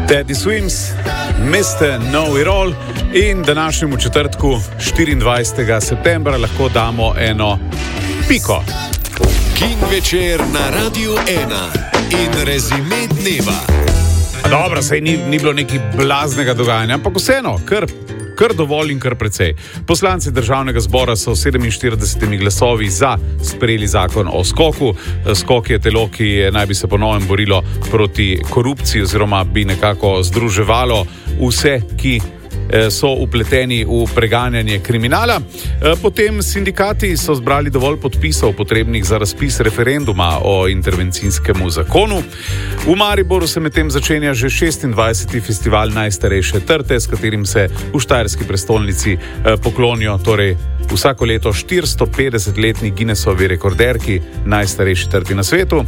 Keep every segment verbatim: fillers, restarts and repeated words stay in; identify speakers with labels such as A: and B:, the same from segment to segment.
A: Teddy Swims, mister Know It All, in današnjemu četrtku, štiriindvajsetega septembra, lahko damo eno piko.
B: King večer na Radiu ena in rezime dneva.
A: A dobro, saj ni, ni bilo nekaj blaznega dogajanja, ampak vseeno, kar, kar dovolj in kar precej. Poslanci državnega zbora so s sedeminštiridesetimi glasovi za sprejeli zakon o skoku. Skok je telo, ki naj bi se po novem borilo proti korupciji oziroma bi nekako združevalo vse, ki so upleteni v preganjanje kriminala. Potem sindikati so zbrali dovolj podpisov potrebnih za razpis referenduma o intervencijskemu zakonu. V Mariboru se medtem začenja že šestindvajseti festival najstarejše trte, s katerim se v štajerski prestolnici poklonijo torej vsako leto štiristo petdesetletni Guinnessovi rekorderki najstarejši trti na svetu.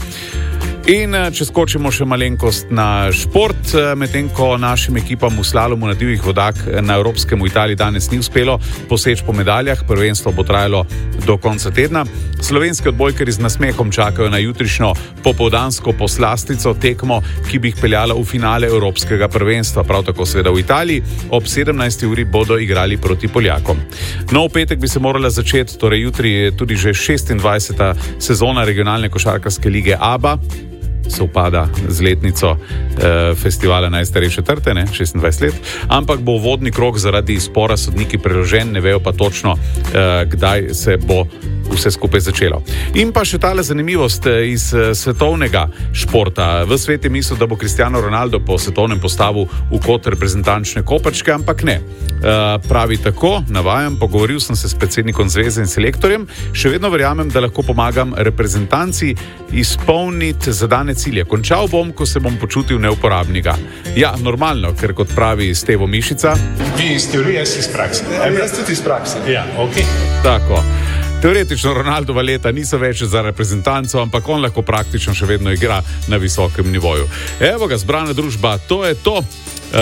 A: In če skočimo še malenkost na šport, medtem ko našim ekipam v slalomu na divjih vodah na Evropskem v Italiji danes ni uspelo poseči po medaljah, prvenstvo bo trajalo do konca tedna. Slovenski odbojkarji z nasmehom čakajo na jutrišnjo popoldansko poslastico tekmo, ki bi jih peljala v finale Evropskega prvenstva, prav tako seveda v Italiji. Ob sedemnajsti uri bodo igrali proti Poljakom. No, v petek bi se morala začeti, torej jutri je tudi že šestindvajseta sezona regionalne košarkarske lige A B A. Se upada z letnico eh, festivala najstarejše trte, ne, šestindvajset let, ampak bo vodni krog zaradi spora sodniki preložen, ne vejo pa točno, eh, kdaj se bo vse skupaj začelo. In pa še tale zanimivost iz svetovnega športa. V svet je mislil, da bo Cristiano Ronaldo po svetovnem postavu v kot reprezentančne kopačke, ampak ne. Uh, pravi tako, navajam, pogovoril sem se s predsednikom zveze in selektorjem, še vedno verjamem, da lahko pomagam reprezentanci izpolniti zadane cilje. Končal bom, ko se bom počutil neuporabnega. Ja, normalno, ker kot pravi Stevo Mišica.
C: Vi iz teorije, jaz iz prakse.
D: Jaz tudi iz prakse.
C: Ja, ok.
A: Tako. Teoretično Ronaldova leta niso več za reprezentanco, ampak on lahko praktično še vedno igra na visokem nivoju. Evo ga, zbrana družba, to je to.